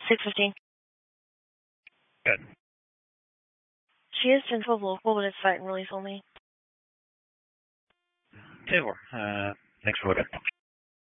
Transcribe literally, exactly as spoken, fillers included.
six fifteen. Good. She is ten twelve local, but it's site and release only. ten four. Uh, thanks for looking.